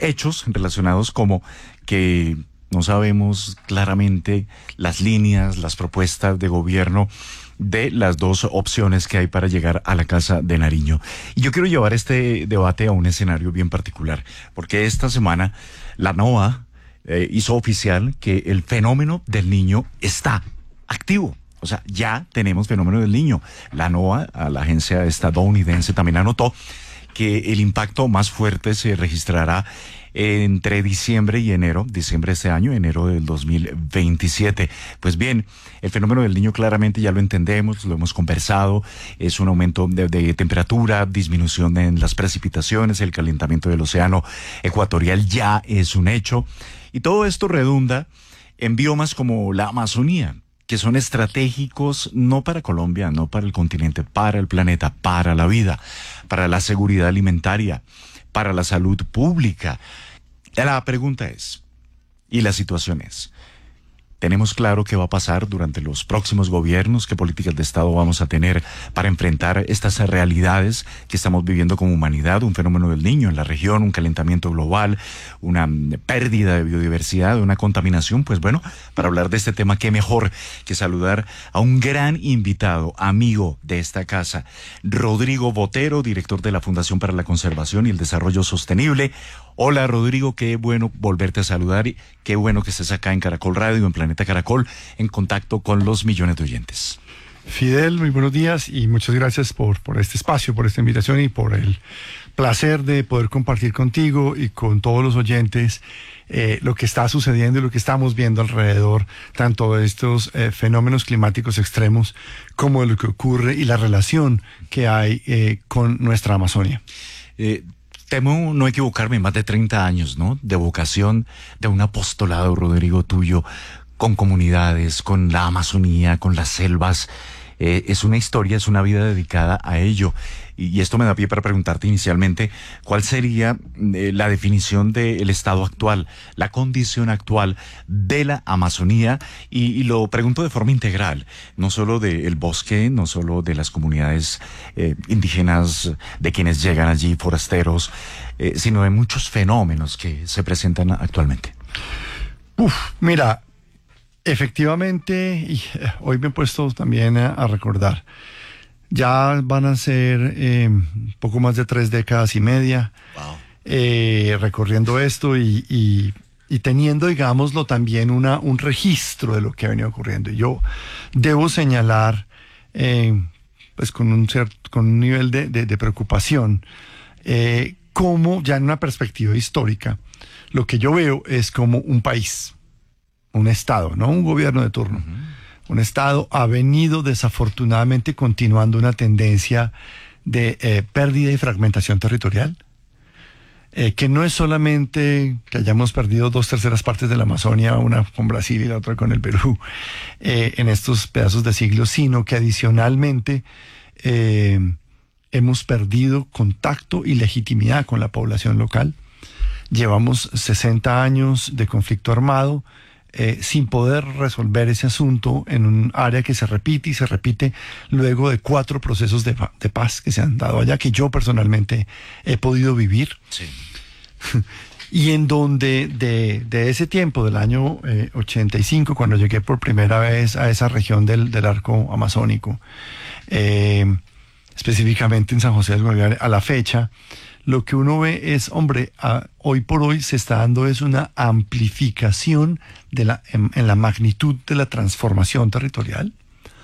hechos relacionados como que no sabemos claramente las líneas, las propuestas de gobierno de las dos opciones que hay para llegar a la Casa de Nariño. Y yo quiero llevar este debate a un escenario bien particular, porque esta semana la NOAA hizo oficial que el fenómeno del Niño está activo. O sea, ya tenemos fenómeno del Niño. La NOAA, a la agencia estadounidense, también anotó que el impacto más fuerte se registrará entre diciembre y enero, diciembre de este año, enero del 2027. Pues bien, el fenómeno del Niño claramente ya lo entendemos, lo hemos conversado, es un aumento de temperatura, disminución en las precipitaciones, el calentamiento del océano ecuatorial ya es un hecho, y todo esto redunda en biomas como la Amazonía, que son estratégicos no para Colombia, no para el continente, para el planeta, para la vida, para la seguridad alimentaria, para la salud pública. La pregunta es, y la situación es, ¿tenemos claro qué va a pasar durante los próximos gobiernos? ¿Qué políticas de Estado vamos a tener para enfrentar estas realidades que estamos viviendo como humanidad? Un fenómeno del Niño en la región, un calentamiento global, una pérdida de biodiversidad, una contaminación. Pues bueno, para hablar de este tema, qué mejor que saludar a un gran invitado, amigo de esta casa, Rodrigo Botero, director de la Fundación para la Conservación y el Desarrollo Sostenible. Hola Rodrigo, qué bueno volverte a saludar y qué bueno que estés acá en Caracol Radio, en Planeta Caracol, en contacto con los millones de oyentes. Fidel, muy buenos días y muchas gracias por este espacio, por esta invitación y por el placer de poder compartir contigo y con todos los oyentes lo que está sucediendo y lo que estamos viendo alrededor, tanto de estos fenómenos climáticos extremos como de lo que ocurre y la relación que hay con nuestra Amazonia. Temo no equivocarme, más de 30 años, ¿no? De vocación, de un apostolado, Rodrigo, tuyo, con comunidades, con la Amazonía, con las selvas. Es una historia, es una vida dedicada a ello. Y esto me da pie para preguntarte inicialmente, ¿cuál sería la definición del estado actual, la condición actual de la Amazonía? Y lo pregunto de forma integral, no solo del bosque, no solo de las comunidades indígenas, de quienes llegan allí, forasteros, sino de muchos fenómenos que se presentan actualmente. Mira, efectivamente, y hoy me he puesto también a recordar, ya van a ser poco más de 3 décadas y media recorriendo esto y teniendo, digámoslo, también un registro de lo que ha venido ocurriendo. Y yo debo señalar, pues con un nivel de preocupación, cómo ya en una perspectiva histórica, lo que yo veo es como un país, un Estado, no un gobierno de turno. Un Estado ha venido desafortunadamente continuando una tendencia de pérdida y fragmentación territorial, que no es solamente que hayamos perdido 2/3 partes de la Amazonia, una con Brasil y la otra con el Perú, en estos pedazos de siglos, sino que adicionalmente hemos perdido contacto y legitimidad con la población local. Llevamos 60 años de conflicto armado, sin poder resolver ese asunto en un área que se repite y se repite luego de 4 procesos de paz que se han dado allá, que yo personalmente he podido vivir. Sí. Y en donde de ese tiempo, del año 85, cuando llegué por primera vez a esa región del arco amazónico, específicamente en San José del Guaviare, a la fecha, lo que uno ve es, hombre, hoy por hoy se está dando es una amplificación en la magnitud de la transformación territorial.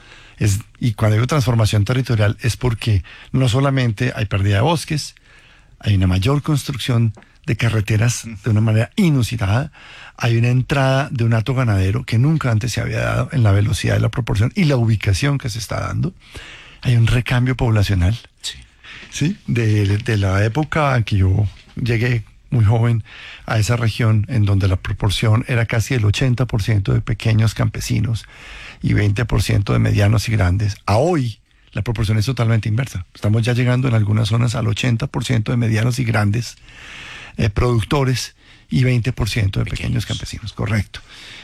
Y cuando digo transformación territorial es porque no solamente hay pérdida de bosques, hay una mayor construcción de carreteras de una manera inusitada, hay una entrada de un hato ganadero que nunca antes se había dado en la velocidad y la proporción y la ubicación que se está dando, hay un recambio poblacional. Sí, de la época en que yo llegué muy joven a esa región en donde la proporción era casi el 80% de pequeños campesinos y 20% de medianos y grandes. A hoy la proporción es totalmente inversa. Estamos ya llegando en algunas zonas al 80% de medianos y grandes productores y 20% de pequeños campesinos, correcto.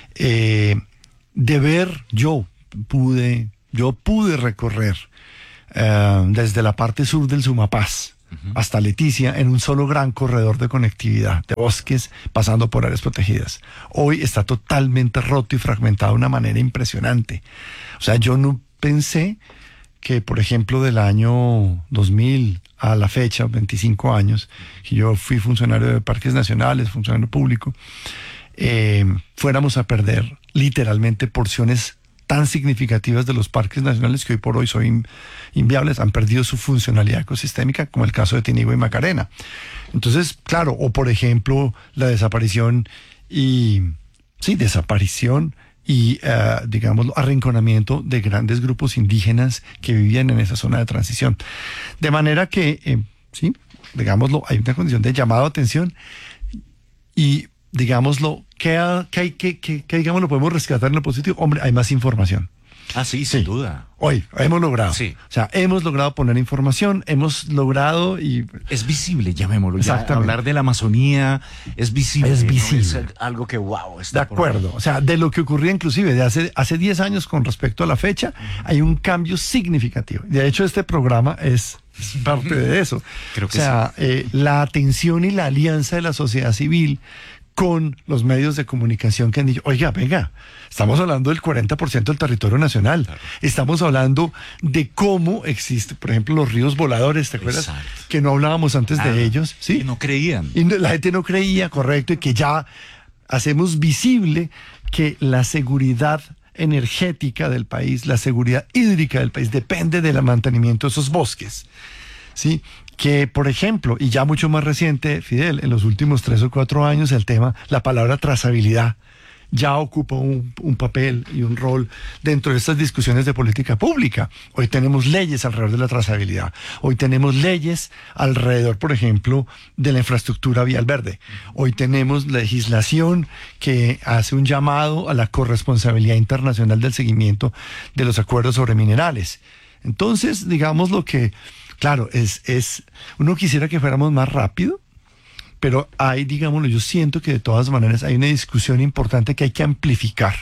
Yo pude recorrer desde la parte sur del Sumapaz hasta Leticia en un solo gran corredor de conectividad, de bosques pasando por áreas protegidas. Hoy está totalmente roto y fragmentado de una manera impresionante. O sea, yo no pensé que, por ejemplo, del año 2000 a la fecha, 25 años, que yo fui funcionario de parques nacionales, funcionario público, fuéramos a perder literalmente porciones tan significativas de los parques nacionales que hoy por hoy son inviables, han perdido su funcionalidad ecosistémica, como el caso de Tinigua y Macarena. Entonces, claro, o por ejemplo, la desaparición y digamos, arrinconamiento de grandes grupos indígenas que vivían en esa zona de transición. De manera que, digámoslo, hay una condición de llamado a atención y, digámoslo, ¿qué digámoslo, podemos rescatar en lo positivo? Hombre, hay más información. Ah, sí, sin duda. Hoy hemos logrado. Sí. O sea, hemos logrado poner información, hemos logrado y... Es visible, llamémoslo. Exactamente. Ya hablar de la Amazonía es visible. Es visible. ¿No? Es algo que, wow, De está por acuerdo. O sea, de lo que ocurría inclusive de hace 10 años con respecto a la fecha, hay un cambio significativo. De hecho, este programa es parte de eso. Creo que la atención y la alianza de la sociedad civil con los medios de comunicación que han dicho, oiga, venga, estamos hablando del 40% del territorio nacional. Claro. Estamos hablando de cómo existe, por ejemplo, los ríos voladores, ¿te acuerdas? Exacto. Que no hablábamos antes de ellos, ¿sí? Y no creían. Y la gente no creía, correcto, y que ya hacemos visible que la seguridad energética del país, la seguridad hídrica del país depende del mantenimiento de esos bosques, ¿sí? Que, por ejemplo, y ya mucho más reciente, Fidel, en los últimos 3 o 4 años, la palabra trazabilidad ya ocupa un papel y un rol dentro de estas discusiones de política pública. Hoy tenemos leyes alrededor de la trazabilidad. Hoy tenemos leyes alrededor, por ejemplo, de la infraestructura vial verde. Hoy tenemos legislación que hace un llamado a la corresponsabilidad internacional del seguimiento de los acuerdos sobre minerales. Entonces, digamos lo que... Claro, uno quisiera que fuéramos más rápido, pero digámoslo, yo siento que de todas maneras hay una discusión importante que hay que amplificar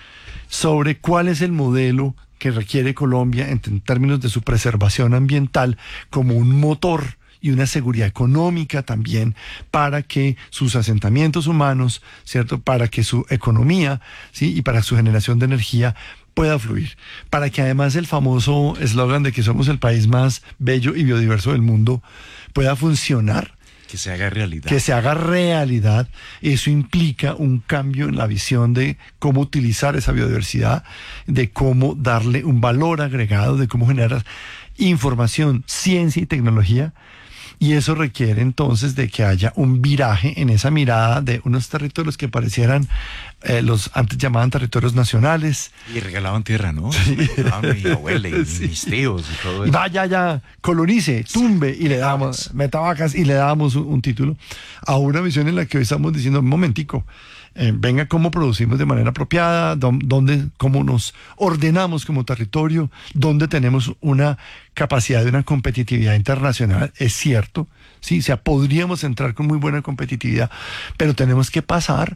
sobre cuál es el modelo que requiere Colombia en términos de su preservación ambiental como un motor y una seguridad económica también para que sus asentamientos humanos, ¿cierto? Para que su economía, ¿sí? Y para su generación de energía pueda fluir, para que además el famoso eslogan de que somos el país más bello y biodiverso del mundo pueda funcionar. Que se haga realidad. Que se haga realidad. Eso implica un cambio en la visión de cómo utilizar esa biodiversidad, de cómo darle un valor agregado, de cómo generar información, ciencia y tecnología. Y eso requiere entonces de que haya un viraje en esa mirada de unos territorios que parecieran los antes llamaban territorios nacionales. Y regalaban tierra, ¿no? Sí. Mi abuela y mis tíos y todo eso. Y vaya ya, colonice, tumbe y le damos, meta vacas y le damos un título a una visión en la que hoy estamos diciendo, un momentico, venga, cómo producimos de manera apropiada, cómo nos ordenamos como territorio, dónde tenemos una capacidad de una competitividad internacional, es cierto, sí, o sea, podríamos entrar con muy buena competitividad, pero tenemos que pasar,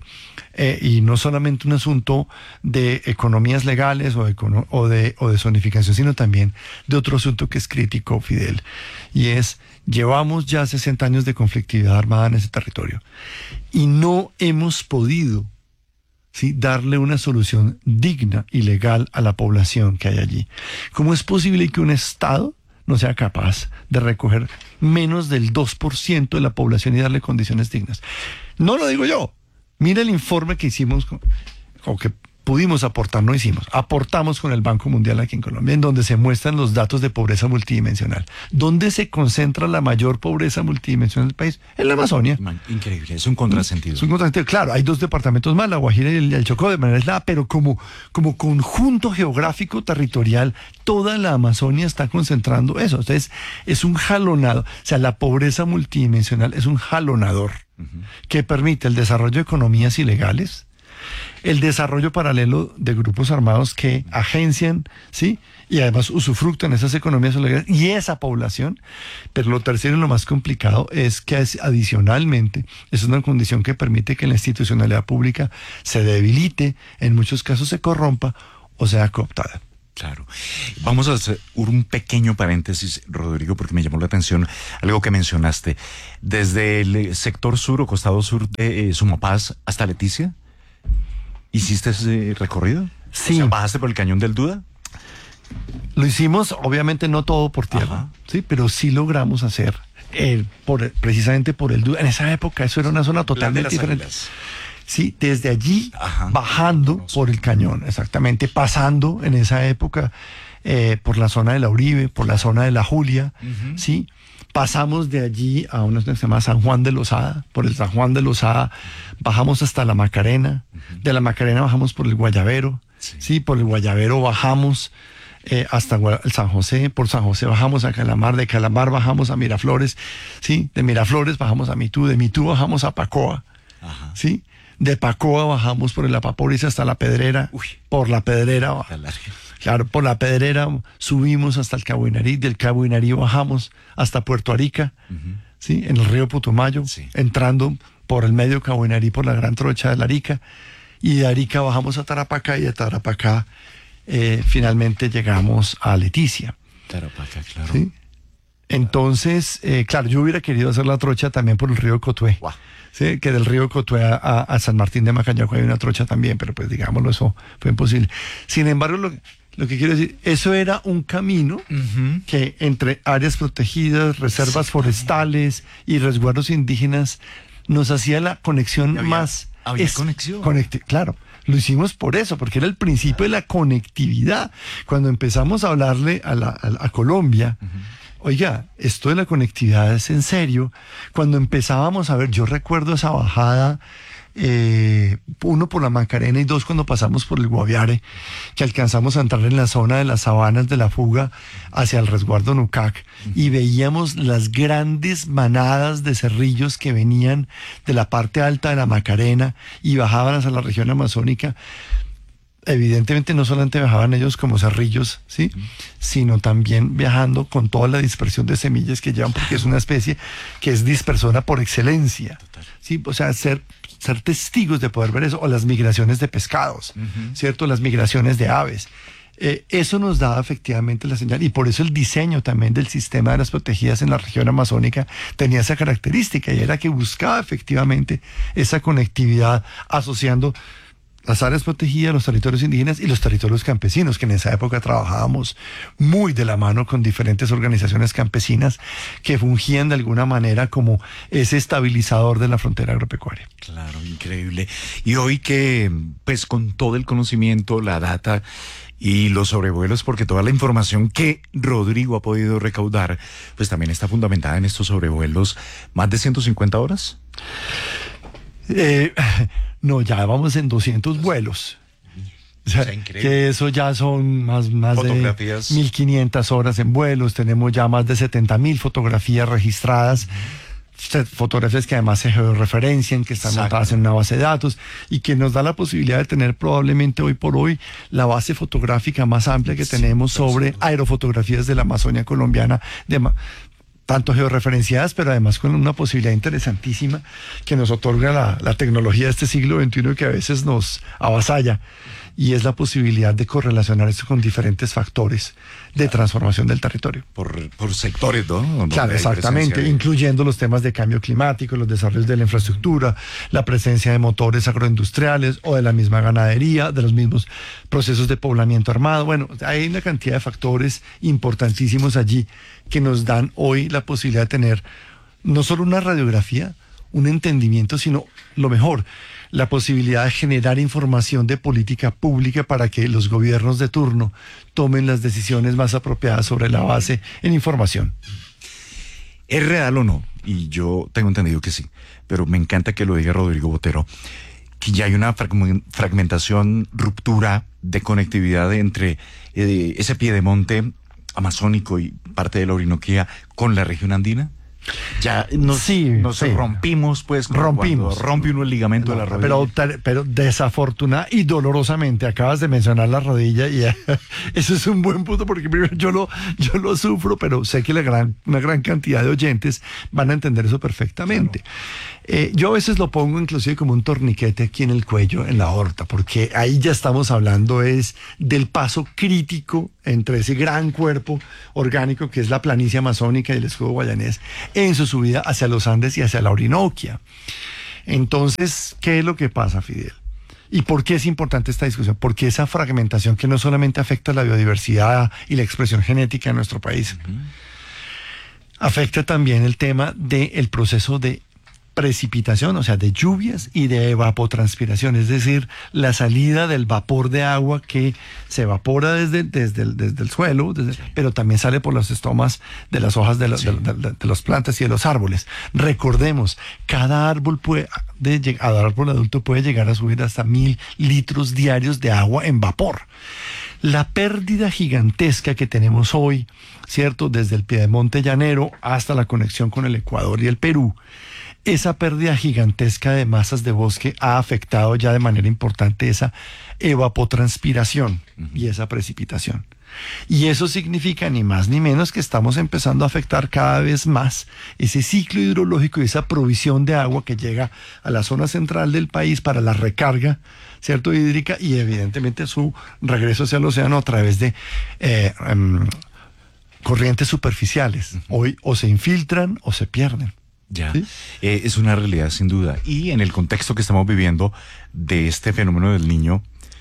y no solamente un asunto de economías legales o de zonificación, sino también de otro asunto que es crítico, Fidel, y es, llevamos ya 60 años de conflictividad armada en ese territorio, y no hemos podido, ¿sí?, darle una solución digna y legal a la población que hay allí. ¿Cómo es posible que un Estado no sea capaz de recoger menos del 2% de la población y darle condiciones dignas? No lo digo yo. Mira el informe que hicimos, o que pudimos aportar, no hicimos, aportamos con el Banco Mundial aquí en Colombia, en donde se muestran los datos de pobreza multidimensional. ¿Dónde se concentra la mayor pobreza multidimensional del país? En la Amazonia. Increíble, es un contrasentido. Es un contrasentido. Claro, hay 2 departamentos más, la Guajira y el Chocó, de manera aislada, pero como conjunto geográfico territorial, toda la Amazonia está concentrando eso. Entonces, es un jalonado. O sea, la pobreza multidimensional es un jalonador que permite el desarrollo de economías ilegales, el desarrollo paralelo de grupos armados que agencian, ¿sí?, y además usufructan esas economías ilegales y esa población. Pero lo tercero y lo más complicado es que adicionalmente es una condición que permite que la institucionalidad pública se debilite, en muchos casos se corrompa o sea cooptada. Claro. Vamos a hacer un pequeño paréntesis, Rodrigo, porque me llamó la atención algo que mencionaste. Desde el sector sur o costado sur de Sumapaz hasta Leticia, ¿hiciste ese recorrido? Sí. O sea, ¿bajaste por el Cañón del Duda? Lo hicimos, obviamente no todo por tierra, Ajá. sí, pero sí logramos hacer, precisamente por el Duda. En esa época eso era una zona totalmente diferente. Águilas. Sí, desde allí, Ajá. bajando por el cañón, exactamente, pasando en esa época por la zona de la Uribe, por la zona de la Julia, sí. Pasamos de allí a una zona que se llama San Juan de Lozada, por el San Juan de Lozada bajamos hasta la Macarena, de la Macarena bajamos por el Guayabero, sí, por el Guayabero bajamos hasta el San José, por San José bajamos a Calamar, de Calamar bajamos a Miraflores, sí, de Miraflores bajamos a Mitú, de Mitú bajamos a Pacoa, Ajá. sí, de Pacoa bajamos por el Apaporis hasta la Pedrera, Uy. por la Pedrera, Está larga. claro, por la Pedrera subimos hasta el Cabo Inarí, del Cabo Inarí bajamos hasta Puerto Arica, ¿sí? En el río Putumayo, Sí. entrando por el medio Cabo Inarí, por la Gran Trocha de la Arica, y de Arica bajamos a Tarapacá, y de Tarapacá finalmente llegamos a Leticia. Tarapacá, claro. ¿Sí? Entonces, claro, yo hubiera querido hacer la trocha también por el río Cotué. Guau. Sí, que del río Cotué a San Martín de Macañaco hay una trocha también, pero pues digámoslo, eso fue imposible. Sin embargo, lo que quiero decir, eso era un camino que entre áreas protegidas, reservas forestales y resguardos indígenas nos hacía la conexión más... Había conexión. Claro, lo hicimos por eso, porque era el principio de la conectividad. Cuando empezamos a hablarle a Colombia... Oiga, esto de la conectividad es en serio. Cuando empezábamos a ver, yo recuerdo esa bajada, uno por la Macarena y dos cuando pasamos por el Guaviare, que alcanzamos a entrar en la zona de las sabanas de la fuga hacia el resguardo Nucac, y veíamos las grandes manadas de cerrillos que venían de la parte alta de la Macarena y bajaban hacia la región amazónica. Evidentemente no solamente viajaban ellos como cerrillos, ¿sí? Sino también viajando con toda la dispersión de semillas que llevan, porque es una especie que es dispersora por excelencia. ¿Sí? O sea, ser testigos de poder ver eso, o las migraciones de pescados, ¿cierto? Las migraciones de aves. Eso nos daba efectivamente la señal, y por eso el diseño también del sistema de las protegidas en la región amazónica tenía esa característica, y era que buscaba efectivamente esa conectividad asociando las áreas protegidas, los territorios indígenas y los territorios campesinos, que en esa época trabajábamos muy de la mano con diferentes organizaciones campesinas que fungían de alguna manera como ese estabilizador de la frontera agropecuaria. Claro, increíble. Y hoy que, pues con todo el conocimiento, la data y los sobrevuelos, porque toda la información que Rodrigo ha podido recaudar, pues también está fundamentada en estos sobrevuelos, ¿más de 150 horas? No, ya vamos en 200 vuelos. O sea, que eso ya son más fotografías. De 1.500 horas en vuelos. Tenemos ya más de 70.000 fotografías registradas. Fotografías que además se georreferencian, que están montadas en una base de datos, y que nos da la posibilidad de tener probablemente hoy por hoy la base fotográfica más amplia que tenemos sobre aerofotografías de la Amazonia colombiana, tanto georreferenciadas, pero además con una posibilidad interesantísima que nos otorga la tecnología de este siglo XXI, que a veces nos avasalla, y es la posibilidad de correlacionar esto con diferentes factores de transformación del territorio. Por sectores, ¿no? Claro, exactamente, incluyendo los temas de cambio climático, los desarrollos de la infraestructura, la presencia de motores agroindustriales o de la misma ganadería, de los mismos procesos de poblamiento armado. Bueno, hay una cantidad de factores importantísimos allí que nos dan hoy la posibilidad de tener no solo una radiografía, un entendimiento, sino lo mejor, la posibilidad de generar información de política pública para que los gobiernos de turno tomen las decisiones más apropiadas sobre la base en información. ¿Es real o no? Y yo tengo entendido que sí, pero me encanta que lo diga Rodrigo Botero, que ya hay una fragmentación, ruptura de conectividad entre ese piedemonte amazónico y parte de la Orinoquía con la región andina. Ya nos rompimos, pues, rompimos. Rompe uno el ligamento de la rodilla. Pero desafortunada y dolorosamente, acabas de mencionar la rodilla y eso es un buen punto porque primero yo lo sufro, pero sé que una gran cantidad de oyentes van a entender eso perfectamente. Claro. Yo a veces lo pongo inclusive como un torniquete aquí en el cuello, en la aorta, porque ahí ya estamos hablando es del paso crítico entre ese gran cuerpo orgánico que es la planicie amazónica y el escudo guayanés en su subida hacia los Andes y hacia la Orinoquia. Entonces, ¿qué es lo que pasa, Fidel? ¿Y por qué es importante esta discusión? Porque esa fragmentación que no solamente afecta la biodiversidad y la expresión genética en nuestro país, afecta también el tema del proceso de precipitación, o sea, de lluvias y de evapotranspiración, es decir, la salida del vapor de agua que se evapora desde el suelo, pero también sale por los estomas de las hojas de las plantas y de los árboles. Recordemos, cada árbol árbol adulto puede llegar a subir hasta 1000 litros diarios de agua en vapor. La pérdida gigantesca que tenemos hoy, ¿cierto? Desde el piedemonte llanero hasta la conexión con el Ecuador y el Perú, esa pérdida gigantesca de masas de bosque ha afectado ya de manera importante esa evapotranspiración y esa precipitación. Y eso significa ni más ni menos que estamos empezando a afectar cada vez más ese ciclo hidrológico y esa provisión de agua que llega a la zona central del país para la recarga, ¿cierto?, hídrica y evidentemente su regreso hacia el océano a través de corrientes superficiales. Hoy o se infiltran o se pierden. Ya, ¿sí? Es una realidad sin duda. Y en el contexto que estamos viviendo de este fenómeno del Niño,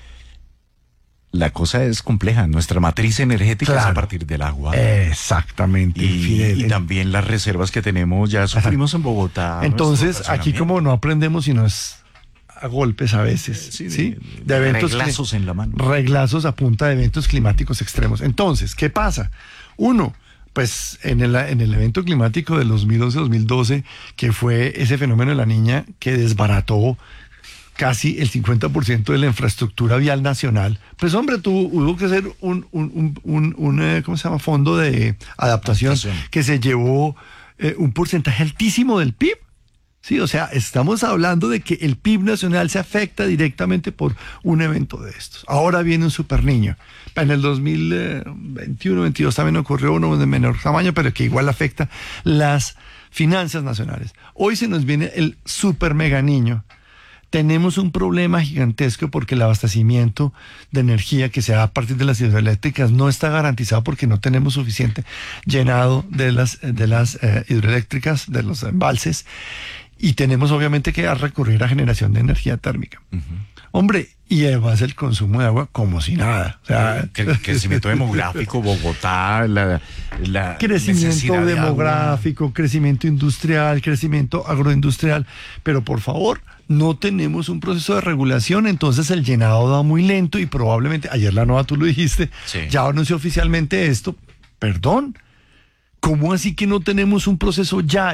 la cosa es compleja. Nuestra matriz energética es a partir del agua. Exactamente. Y también las reservas que tenemos, ya sufrimos en Bogotá. Entonces, aquí como no aprendemos sino es a golpes a veces, ¿sí? De eventos reglazos en la mano. Reglazos a punta de eventos climáticos extremos. Entonces, ¿qué pasa? Uno, pues en el evento climático del 2011-2012, que fue ese fenómeno de la Niña que desbarató casi el 50% de la infraestructura vial nacional, pues hombre, hubo que hacer un ¿cómo se llama? Fondo de adaptación que se llevó un porcentaje altísimo del PIB. Sí, o sea, estamos hablando de que el PIB nacional se afecta directamente por un evento de estos. Ahora viene un super niño. En el 2021-22 también ocurrió uno de menor tamaño, pero que igual afecta las finanzas nacionales. Hoy se nos viene el super mega niño. Tenemos un problema gigantesco porque el abastecimiento de energía que se da a partir de las hidroeléctricas no está garantizado porque no tenemos suficiente llenado de las hidroeléctricas, de los embalses, y tenemos obviamente que recurrir a generación de energía térmica. Hombre, y además el consumo de agua como si nada. O sea, crecimiento demográfico, Bogotá, la crecimiento demográfico, crecimiento industrial, crecimiento agroindustrial, pero por favor, no tenemos un proceso de regulación, entonces el llenado va muy lento y probablemente, ayer la Nova tú lo dijiste, ya anunció oficialmente esto, perdón. ¿Cómo así que no tenemos un proceso ya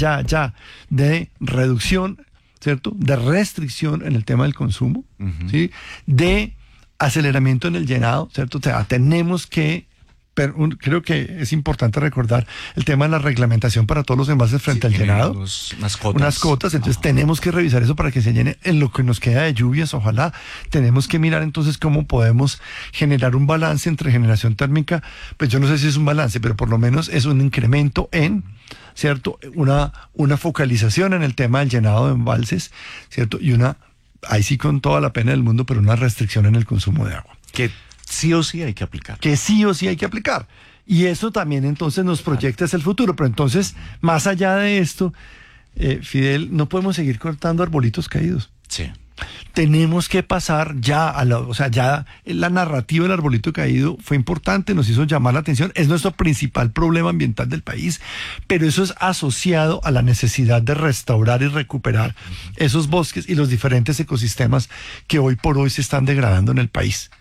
de reducción, ¿cierto? De restricción en el tema del consumo, ¿sí? De aceleramiento en el llenado, ¿cierto? O sea, tenemos que, creo que es importante recordar el tema de la reglamentación para todos los envases frente al llenado. Unas cotas, entonces tenemos que revisar eso para que se llene en lo que nos queda de lluvias, ojalá. Tenemos que mirar entonces cómo podemos generar un balance entre generación térmica, pues yo no sé si es un balance, pero por lo menos es un incremento en, ¿cierto? Una focalización en el tema del llenado de embalses, ¿cierto? Y ahí sí con toda la pena del mundo, pero una restricción en el consumo de agua. Sí o sí hay que aplicar. Que sí o sí hay que aplicar. Y eso también entonces nos proyecta hacia el futuro. Pero entonces, más allá de esto, Fidel, no podemos seguir cortando arbolitos caídos. Sí. Tenemos que pasar ya ya la narrativa del arbolito caído fue importante, nos hizo llamar la atención, es nuestro principal problema ambiental del país, pero eso es asociado a la necesidad de restaurar y recuperar esos bosques y los diferentes ecosistemas que hoy por hoy se están degradando en el país.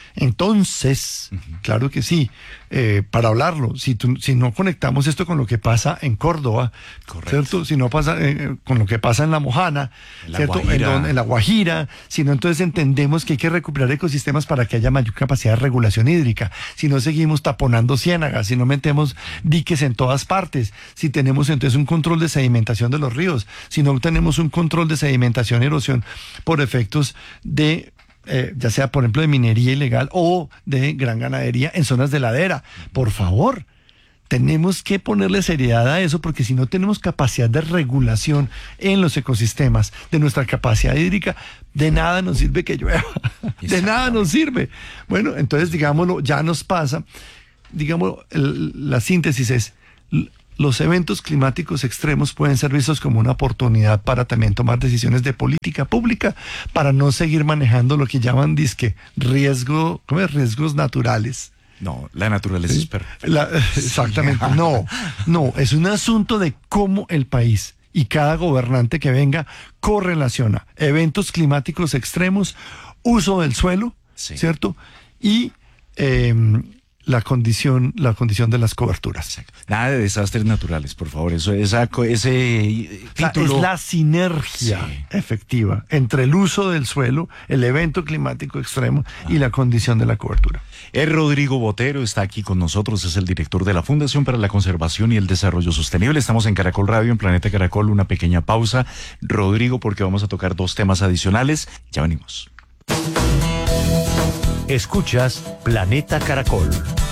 Entonces, claro que sí, para hablarlo, si no conectamos esto con lo que pasa en Córdoba, ¿cierto? Si no pasa con lo que pasa en La Mojana, ¿cierto? En la Guajira, si no, entonces entendemos que hay que recuperar ecosistemas para que haya mayor capacidad de regulación hídrica. Si no seguimos taponando ciénagas, si no metemos diques en todas partes, si tenemos entonces un control de sedimentación de los ríos, si no tenemos un control de sedimentación y erosión por efectos de ya sea por ejemplo de minería ilegal o de gran ganadería en zonas de ladera. Por favor, tenemos que ponerle seriedad a eso, porque si no tenemos capacidad de regulación en los ecosistemas de nuestra capacidad hídrica, de nada nos sirve que llueva, de nada nos sirve. Bueno, entonces digámoslo, ya nos pasa, digámoslo, la síntesis es: los eventos climáticos extremos pueden ser vistos como una oportunidad para también tomar decisiones de política pública, para no seguir manejando lo que llaman riesgos naturales. No, la naturaleza es perfecta. Exactamente, no, es un asunto de cómo el país y cada gobernante que venga correlaciona eventos climáticos extremos, uso del suelo, ¿cierto? Y la condición de las coberturas. Nada de desastres naturales, por favor. Ese título es la sinergia efectiva entre el uso del suelo, el evento climático extremo y la condición de la cobertura. Rodrigo Botero está aquí con nosotros, es el director de la Fundación para la Conservación y el Desarrollo Sostenible. Estamos en Caracol Radio, en Planeta Caracol. Una pequeña pausa, Rodrigo, porque vamos a tocar 2 temas adicionales. Ya venimos. Escuchas Planeta Caracol.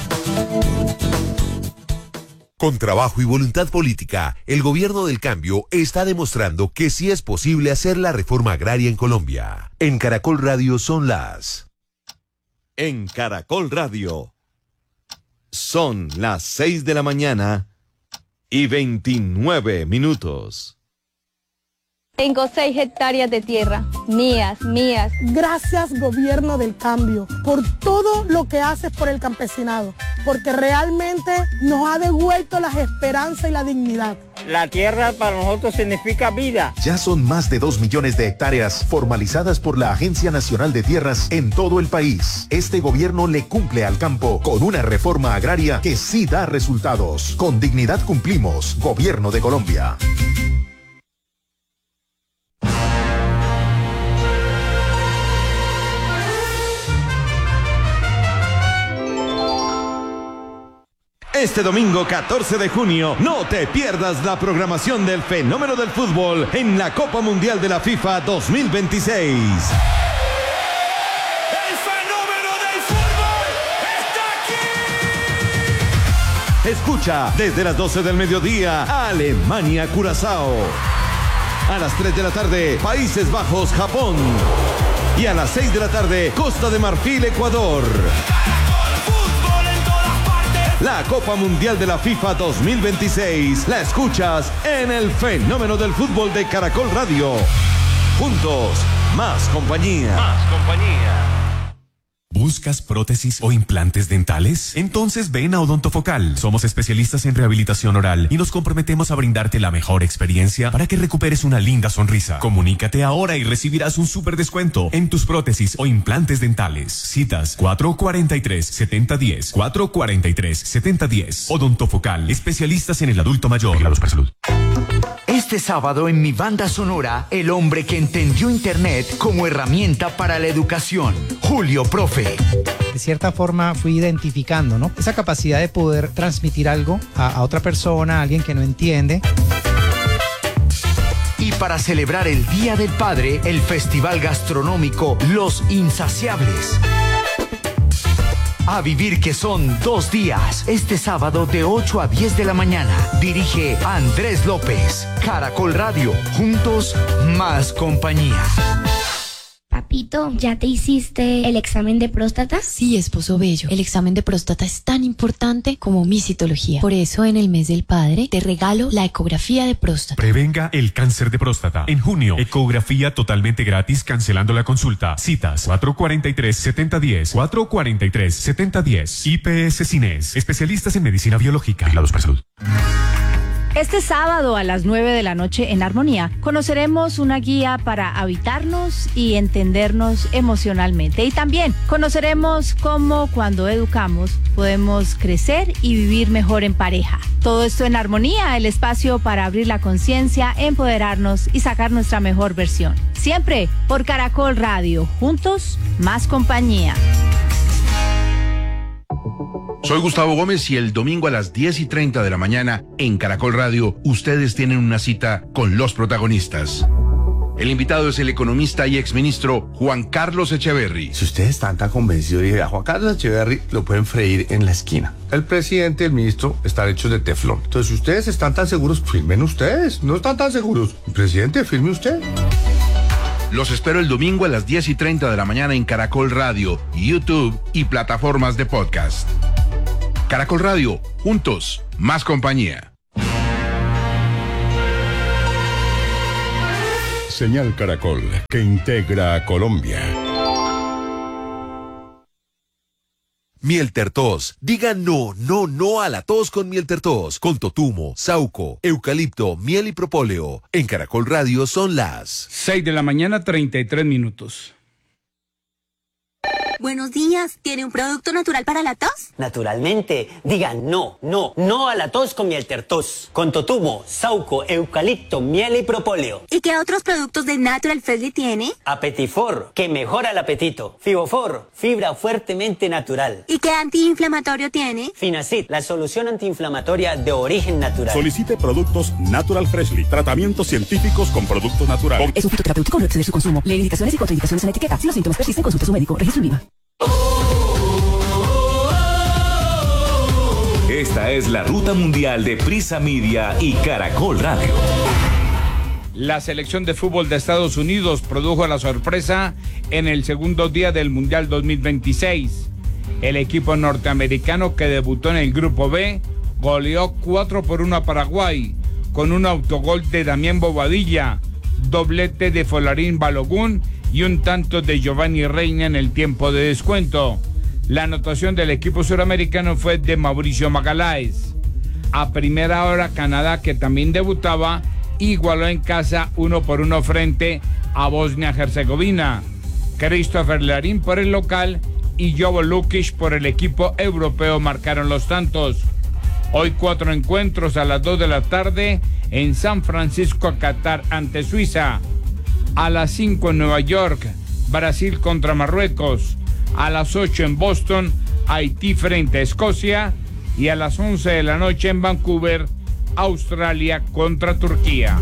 Con trabajo y voluntad política, el gobierno del cambio está demostrando que sí es posible hacer la reforma agraria en Colombia. En Caracol Radio son las... En Caracol Radio son las 6 de la mañana y 29 minutos. Tengo 6 hectáreas de tierra, mías. Gracias, gobierno del cambio, por todo lo que haces por el campesinado, porque realmente nos ha devuelto las esperanzas y la dignidad. La tierra para nosotros significa vida. Ya son más de 2 millones de hectáreas formalizadas por la Agencia Nacional de Tierras en todo el país. Este gobierno le cumple al campo con una reforma agraria que sí da resultados. Con dignidad cumplimos. Gobierno de Colombia. Este domingo 14 de junio, no te pierdas la programación del fenómeno del fútbol en la Copa Mundial de la FIFA 2026. ¡El fenómeno del fútbol está aquí! Escucha desde las 12 del mediodía, Alemania-Curazao. A las 3 de la tarde, Países Bajos-Japón. Y a las 6 de la tarde, Costa de Marfil-Ecuador. La Copa Mundial de la FIFA 2026 la escuchas en el fenómeno del fútbol de Caracol Radio. Juntos, más compañía. ¿Buscas prótesis o implantes dentales? Entonces ven a Odontofocal. Somos especialistas en rehabilitación oral y nos comprometemos a brindarte la mejor experiencia para que recuperes una linda sonrisa. Comunícate ahora y recibirás un súper descuento en tus prótesis o implantes dentales. Citas 443-7010, 443-7010. Odontofocal, especialistas en el adulto mayor. Vigilados para salud. Este sábado en mi banda sonora, el hombre que entendió Internet como herramienta para la educación, Julio Profe. De cierta forma fui identificando, ¿no?, esa capacidad de poder transmitir algo a otra persona, a alguien que no entiende. Y para celebrar el Día del Padre, el festival gastronómico Los Insaciables. A vivir, que son 2 días. Este sábado de 8 a 10 de la mañana. Dirige Andrés López. Caracol Radio. Juntos, más compañía. Papito, ¿ya te hiciste el examen de próstata? Sí, esposo bello. El examen de próstata es tan importante como mi citología. Por eso, en el mes del padre, te regalo la ecografía de próstata. Prevenga el cáncer de próstata. En junio, ecografía totalmente gratis, cancelando la consulta. Citas 443-7010, 443-7010. IPS Cines, especialistas en medicina biológica. Vigilados para salud. Este sábado a las 9 de la noche en Armonía conoceremos una guía para habitarnos y entendernos emocionalmente. Y también conoceremos cómo cuando educamos podemos crecer y vivir mejor en pareja. Todo esto en Armonía, el espacio para abrir la conciencia, empoderarnos y sacar nuestra mejor versión. Siempre por Caracol Radio. Juntos, más compañía. Soy Gustavo Gómez y el domingo a las 10:30 de la mañana en Caracol Radio, ustedes tienen una cita con los protagonistas. El invitado es el economista y exministro Juan Carlos Echeverry. Si ustedes están tan convencidos de a Juan Carlos Echeverry, lo pueden freír en la esquina. El presidente y el ministro están hechos de teflón. Entonces, si ustedes están tan seguros, firmen ustedes. No están tan seguros. Presidente, firme usted. Los espero el domingo a las 10:30 de la mañana en Caracol Radio, YouTube y plataformas de podcast. Caracol Radio, juntos, más compañía. Señal Caracol, que integra a Colombia. Miel Tertos. Diga no, no, no a la tos con Miel Tertos. Con totumo, sauco, eucalipto, miel y propóleo. En Caracol Radio son las 6 de la mañana, 33 minutos. Buenos días, ¿tiene un producto natural para la tos? Naturalmente, diga no, no, no a la tos con Miel Tertos. Con totumo, sauco, eucalipto, miel y propóleo. ¿Y qué otros productos de Natural Freshly tiene? Apetifor, que mejora el apetito. Fibofor, fibra fuertemente natural. ¿Y qué antiinflamatorio tiene? Finacid, la solución antiinflamatoria de origen natural. Solicite productos Natural Freshly, tratamientos científicos con productos naturales. Es un fitoterapéutico, no exceder su consumo. Lee indicaciones y contraindicaciones en la etiqueta. Si los síntomas persisten, consulte a su médico. Registro IVA. Esta es la ruta mundial de Prisa Media y Caracol Radio. La selección de fútbol de Estados Unidos produjo la sorpresa en el segundo día del Mundial 2026. El equipo norteamericano que debutó en el Grupo B goleó 4-1 a Paraguay con un autogol de Damián Bobadilla, doblete de Folarín Balogun y un tanto de Giovanni Reina en el tiempo de descuento. La anotación del equipo suramericano fue de Mauricio Magaláes. A primera hora, Canadá, que también debutaba, igualó en casa 1-1 frente a Bosnia-Herzegovina. Christopher Larín por el local y Jovo Lukic por el equipo europeo marcaron los tantos. Hoy 4 encuentros a las 2 de la tarde en San Francisco, Qatar ante Suiza. A las 5 en Nueva York, Brasil contra Marruecos. A las 8 en Boston, Haití frente a Escocia. Y a las 11 de la noche en Vancouver, Australia contra Turquía.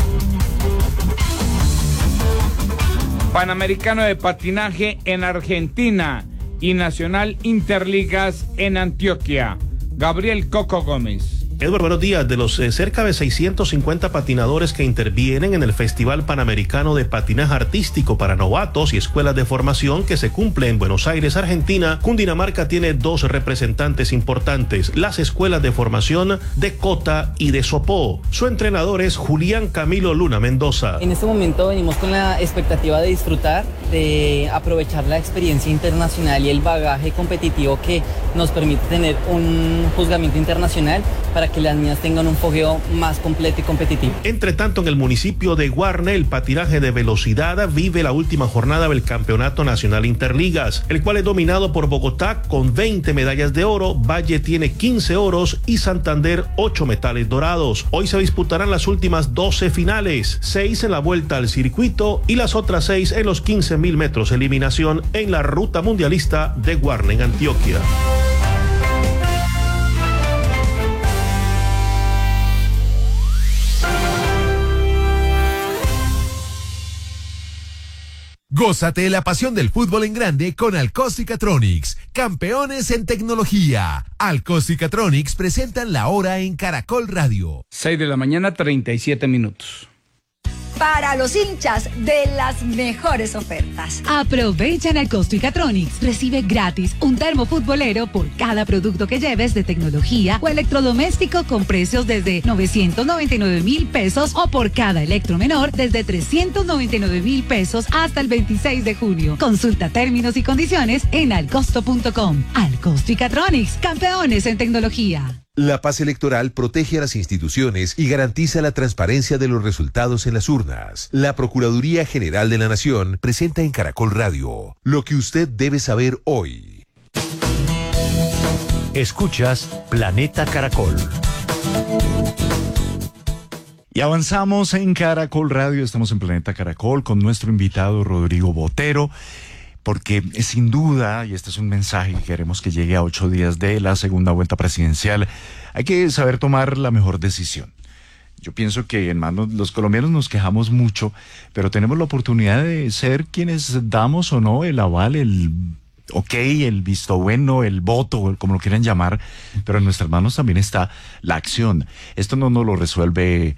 Panamericano de patinaje en Argentina y Nacional Interligas en Antioquia. Gabriel Coco Gómez. Edward, buenos días. De los cerca de 650 patinadores que intervienen en el Festival Panamericano de Patinaje Artístico para Novatos y Escuelas de Formación que se cumple en Buenos Aires, Argentina, Cundinamarca tiene 2 representantes importantes, las escuelas de formación de Cota y de Sopó. Su entrenador es Julián Camilo Luna Mendoza. En este momento venimos con la expectativa de disfrutar, de aprovechar la experiencia internacional y el bagaje competitivo que nos permite tener un juzgamiento internacional para que las niñas tengan un fogueo más completo y competitivo. Entre tanto, en el municipio de Guarne, el patinaje de velocidad vive la última jornada del Campeonato Nacional Interligas, el cual es dominado por Bogotá con 20 medallas de oro, Valle tiene 15 oros y Santander 8 metales dorados. Hoy se disputarán las últimas 12 finales, 6 en la vuelta al circuito y las otras 6 en los 15.000 metros eliminación en la ruta mundialista de Guarne en Antioquia. Gózate la pasión del fútbol en grande con Alcos-Cicatronics, campeones en tecnología. Alcos-Cicatronics presentan la hora en Caracol Radio. 6 de la mañana, 37 minutos. Para los hinchas de las mejores ofertas. Aprovecha en Alcos-Cicatronics. Recibe gratis un termo futbolero por cada producto que lleves de tecnología o electrodoméstico con precios desde 999,000 pesos o por cada electromenor desde 399,000 pesos hasta el 26 de junio. Consulta términos y condiciones en alcosto.com. Alcos-Cicatronics, campeones en tecnología. La paz electoral protege a las instituciones y garantiza la transparencia de los resultados en las urnas. La Procuraduría General de la Nación presenta en Caracol Radio lo que usted debe saber hoy. Escuchas Planeta Caracol. Y avanzamos en Caracol Radio, estamos en Planeta Caracol con nuestro invitado Rodrigo Botero, porque sin duda, y este es un mensaje que queremos que llegue a 8 días de la segunda vuelta presidencial, hay que saber tomar la mejor decisión. Yo pienso que, hermano, los colombianos nos quejamos mucho, pero tenemos la oportunidad de ser quienes damos o no el aval, el el visto bueno, el voto, como lo quieran llamar, pero en nuestras manos también está la acción. Esto no nos lo resuelve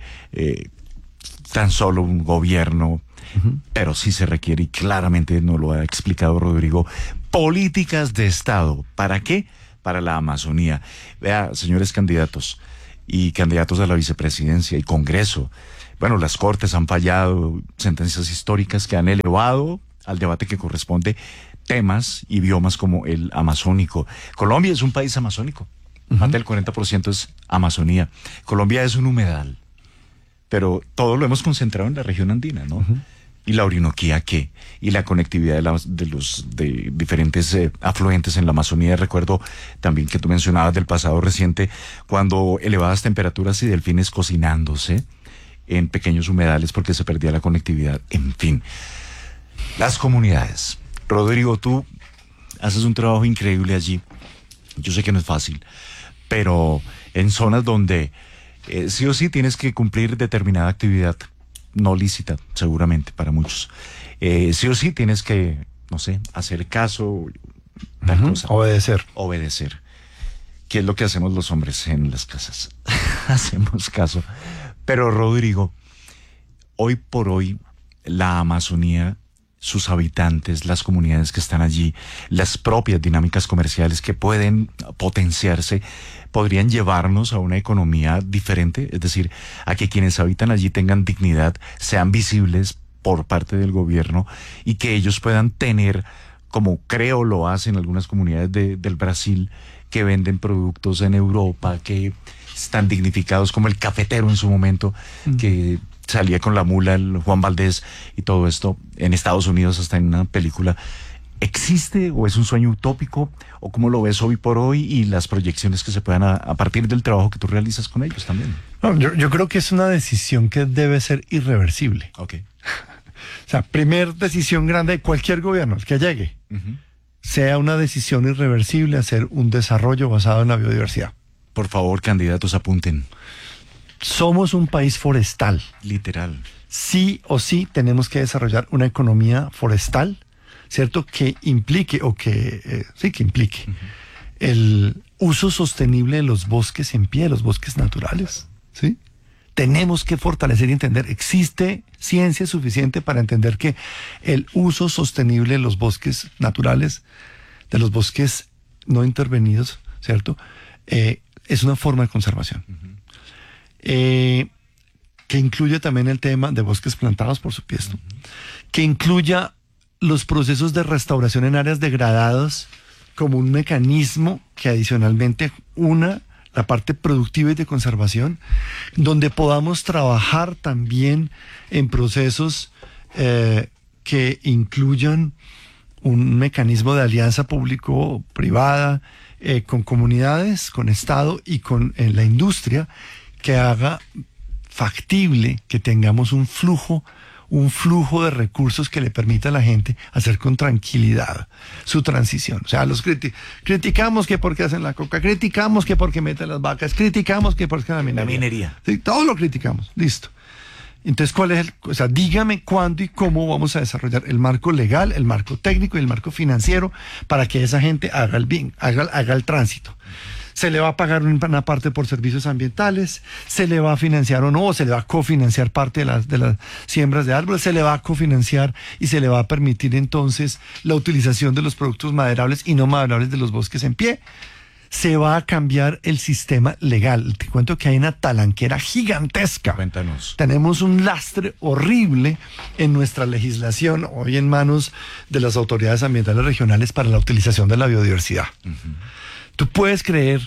tan solo un gobierno, pero sí se requiere, y claramente nos lo ha explicado Rodrigo, políticas de Estado. ¿Para qué? Para la Amazonía. Vea, señores candidatos y candidatos a la vicepresidencia y Congreso, bueno, las Cortes han fallado, sentencias históricas que han elevado al debate que corresponde temas y biomas como el amazónico. Colombia es un país amazónico, más del 40% es Amazonía. Colombia es un humedal, pero todo lo hemos concentrado en la región andina, ¿no? Y la Orinoquía, ¿qué? Y la conectividad de diferentes afluentes en la Amazonía. Recuerdo también que tú mencionabas del pasado reciente, cuando elevadas temperaturas y delfines cocinándose en pequeños humedales porque se perdía la conectividad. En fin, las comunidades. Rodrigo, tú haces un trabajo increíble allí. Yo sé que no es fácil, pero en zonas donde sí o sí tienes que cumplir determinada actividad no lícita, seguramente para muchos. Sí o sí tienes que, no sé, hacer caso, tal cosa. Obedecer. ¿Qué es lo que hacemos los hombres en las casas? Hacemos caso. Pero Rodrigo, hoy por hoy, la Amazonía, sus habitantes, las comunidades que están allí, las propias dinámicas comerciales que pueden potenciarse, podrían llevarnos a una economía diferente, es decir, a que quienes habitan allí tengan dignidad, sean visibles por parte del gobierno y que ellos puedan tener, como creo lo hacen algunas comunidades del Brasil, que venden productos en Europa, que están dignificados, como el cafetero en su momento, que salía con la mula, el Juan Valdés y todo esto, en Estados Unidos hasta en una película. ¿Existe o es un sueño utópico? ¿O cómo lo ves hoy por hoy y las proyecciones que se puedan a partir del trabajo que tú realizas con ellos también? No, yo creo que es una decisión que debe ser irreversible. Ok. O sea, primer decisión grande de cualquier gobierno, el que llegue, sea una decisión irreversible, hacer un desarrollo basado en la biodiversidad. Por favor, candidatos, apunten. Somos un país forestal. Literal. Sí o sí tenemos que desarrollar una economía forestal, ¿cierto? Que implique, que implique el uso sostenible de los bosques en pie, los bosques naturales, ¿sí? Tenemos que fortalecer y entender, existe ciencia suficiente para entender que el uso sostenible de los bosques naturales, de los bosques no intervenidos, ¿cierto? Es una forma de conservación. Que incluye también el tema de bosques plantados, por supuesto, que incluya los procesos de restauración en áreas degradadas como un mecanismo que adicionalmente una la parte productiva y de conservación, donde podamos trabajar también en procesos que incluyan un mecanismo de alianza público-privada con comunidades, con Estado y con la industria, que haga factible que tengamos un flujo de recursos que le permita a la gente hacer con tranquilidad su transición. O sea, los criticamos que porque hacen la coca, criticamos que porque meten las vacas, criticamos que porque la minería. Sí, todo lo criticamos, listo. Entonces, ¿cuál es dígame cuándo y cómo vamos a desarrollar el marco legal, el marco técnico y el marco financiero para que esa gente haga el bien, haga el tránsito. Se le va a pagar una parte por servicios ambientales, se le va a financiar o no, se le va a cofinanciar parte de las siembras de árboles, se le va a cofinanciar y se le va a permitir entonces la utilización de los productos maderables y no maderables de los bosques en pie. Se va a cambiar el sistema legal. Te cuento que hay una talanquera gigantesca. Cuéntanos. Tenemos un lastre horrible en nuestra legislación, hoy en manos de las autoridades ambientales regionales para la utilización de la biodiversidad. Tú puedes creer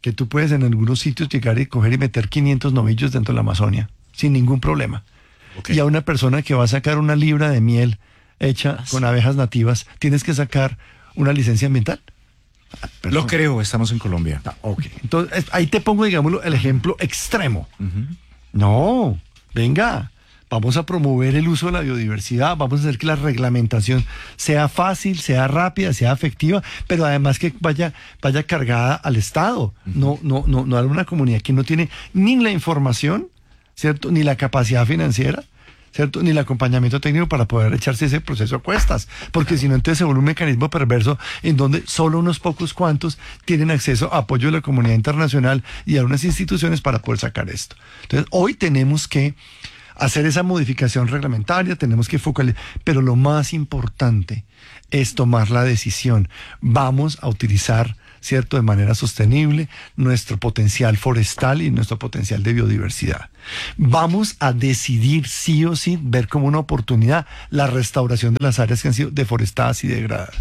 que tú puedes en algunos sitios llegar y coger y meter 500 novillos dentro de la Amazonia, sin ningún problema. Y a una persona que va a sacar una libra de miel hecha con abejas nativas, ¿tienes que sacar una licencia ambiental? Lo creo, estamos en Colombia. Entonces, ahí te pongo, digámoslo, el ejemplo extremo. No, venga, vamos a promover el uso de la biodiversidad, vamos a hacer que la reglamentación sea fácil, sea rápida, sea efectiva, pero además que vaya cargada al Estado, no a una comunidad que no tiene ni la información, ¿cierto? Ni la capacidad financiera, ¿cierto? Ni el acompañamiento técnico para poder echarse ese proceso a cuestas, porque si no, entonces se vuelve un mecanismo perverso en donde solo unos pocos cuantos tienen acceso a apoyo de la comunidad internacional y a unas instituciones para poder sacar esto. Entonces, hoy tenemos que hacer esa modificación reglamentaria, tenemos que focalizar, pero lo más importante es tomar la decisión. Vamos a utilizar, ¿cierto?, de manera sostenible nuestro potencial forestal y nuestro potencial de biodiversidad. Vamos a decidir sí o sí, ver como una oportunidad la restauración de las áreas que han sido deforestadas y degradadas.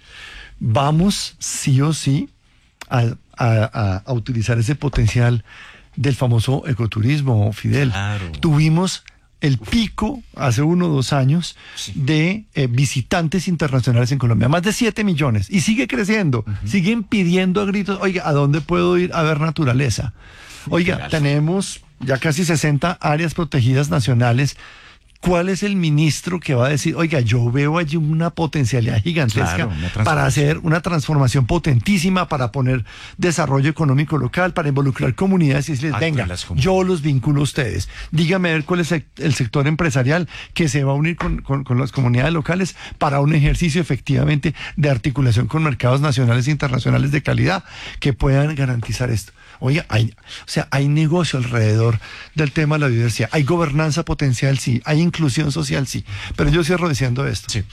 Vamos sí o sí a utilizar ese potencial del famoso ecoturismo, Fidel. Claro. Tuvimos el pico hace 1 o 2 años de visitantes internacionales en Colombia, más de 7 millones, y sigue creciendo. Siguen pidiendo a gritos, oiga, ¿a dónde puedo ir a ver naturaleza? Oiga, tenemos ya casi 60 áreas protegidas nacionales. ¿Cuál es el ministro que va a decir, oiga, yo veo allí una potencialidad gigantesca para hacer una transformación potentísima, para poner desarrollo económico local, para involucrar comunidades y decirles, venga, yo los vinculo a ustedes. Dígame a ver cuál es el sector empresarial que se va a unir con las comunidades locales para un ejercicio efectivamente de articulación con mercados nacionales e internacionales de calidad que puedan garantizar esto. Oiga, hay negocio alrededor del tema de la biodiversidad, hay gobernanza potencial, sí, hay inclusión social, sí, pero yo cierro diciendo esto. Sí.